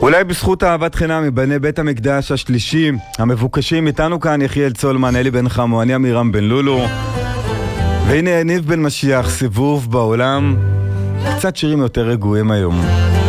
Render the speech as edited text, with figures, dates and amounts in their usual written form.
אולי בזכות אהבת חינם מבני בית המקדש השלישי המבוקשים. איתנו כאן יחיאל צולמן, אלי בן חמו, אני אמירם בן לולו, והנה יניב בן משיח, סיבוב בעולם. קצת שירים יותר רגועים היום.